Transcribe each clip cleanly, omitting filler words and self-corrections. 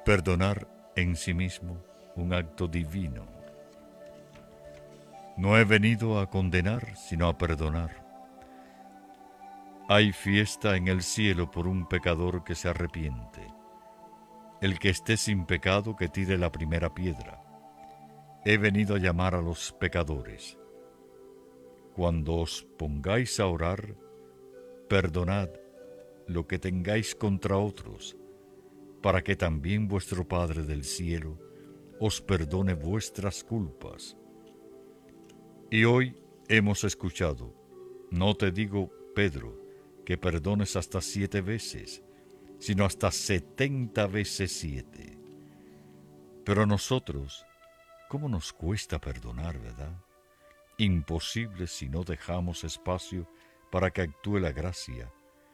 Perdonar en sí mismo un acto divino. No he venido a condenar, sino a perdonar. Hay fiesta en el cielo por un pecador que se arrepiente. El que esté sin pecado, que tire la primera piedra. He venido a llamar a los pecadores. Cuando os pongáis a orar, perdonad lo que tengáis contra otros, para que también vuestro Padre del cielo os perdone vuestras culpas. Y hoy hemos escuchado, no te digo, Pedro, que perdones hasta 7 veces, sino hasta 70 veces 7. Pero nosotros, ¿cómo nos cuesta perdonar, verdad? Imposible si no dejamos espacio para que actúe la gracia.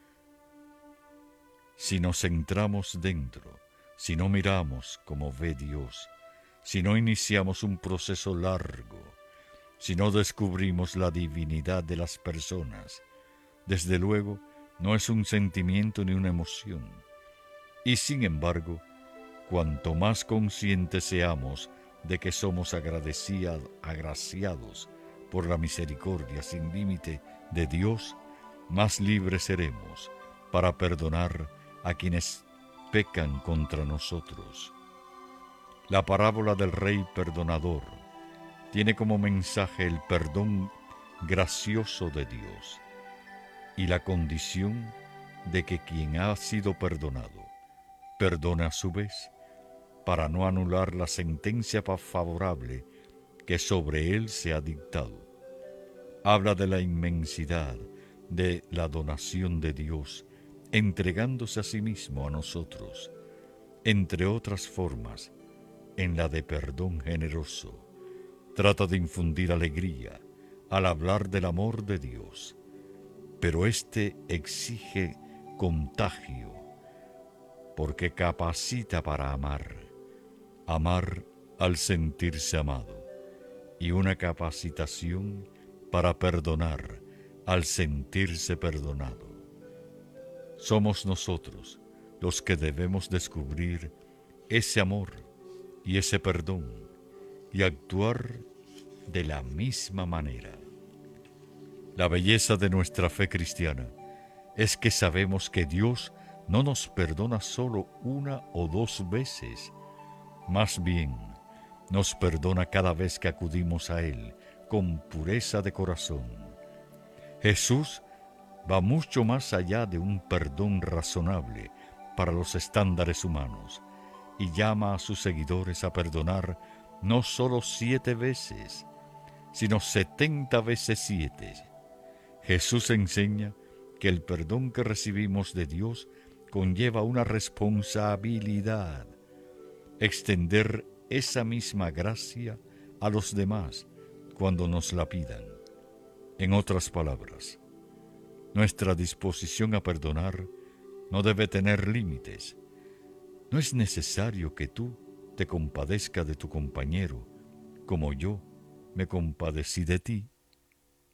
Si nos centramos dentro, si no miramos como ve Dios, si no iniciamos un proceso largo, si no descubrimos la divinidad de las personas, desde luego no es un sentimiento ni una emoción. Y sin embargo, cuanto más conscientes seamos de que somos agraciados por la misericordia sin límite de Dios, más libres seremos para perdonar a quienes pecan contra nosotros. La parábola del rey perdonador tiene como mensaje el perdón gracioso de Dios y la condición de que quien ha sido perdonado perdone a su vez, para no anular la sentencia favorable que sobre él se ha dictado. Habla de la inmensidad de la donación de Dios, entregándose a sí mismo a nosotros, entre otras formas, en la de perdón generoso. Trata de infundir alegría al hablar del amor de Dios, pero este exige contagio, porque capacita para amar al sentirse amado, y una capacitación para perdonar al sentirse perdonado. Somos nosotros los que debemos descubrir ese amor y ese perdón y actuar de la misma manera. La belleza de nuestra fe cristiana es que sabemos que Dios no nos perdona solo 1 o 2 veces, más bien nos perdona cada vez que acudimos a Él con pureza de corazón. Jesús va mucho más allá de un perdón razonable para los estándares humanos y llama a sus seguidores a perdonar no solo 7 veces, sino 70 veces 7. Jesús enseña que el perdón que recibimos de Dios conlleva una responsabilidad, extender esa misma gracia a los demás cuando nos la pidan. En otras palabras, nuestra disposición a perdonar no debe tener límites. No es necesario que tú te compadezcas de tu compañero, como yo me compadecí de ti.